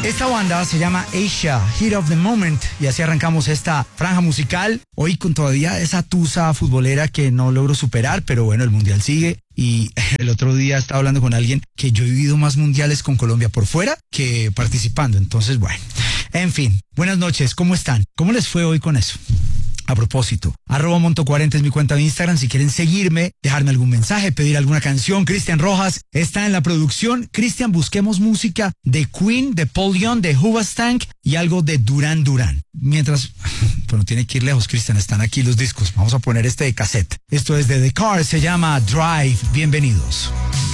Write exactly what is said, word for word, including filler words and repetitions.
Esta banda se llama Asia, Heat of the Moment, y así arrancamos esta franja musical, hoy con todavía esa tusa futbolera que no logro superar, pero bueno, el mundial sigue. Y el otro día estaba hablando con alguien que yo he vivido más mundiales con Colombia por fuera que participando, entonces bueno, en fin, buenas noches, ¿cómo están? ¿Cómo les fue hoy con eso? A propósito, arroba Monto cuarenta es mi cuenta de Instagram. Si quieren seguirme, dejarme algún mensaje, pedir alguna canción. Cristian Rojas está en la producción. Cristian, busquemos música de Queen, de Paul Young, de Hoobastank y algo de Duran Duran. Mientras, bueno, tiene que ir lejos, Cristian, están aquí los discos. Vamos a poner este de cassette. Esto es de The Cars, se llama Drive. Bienvenidos.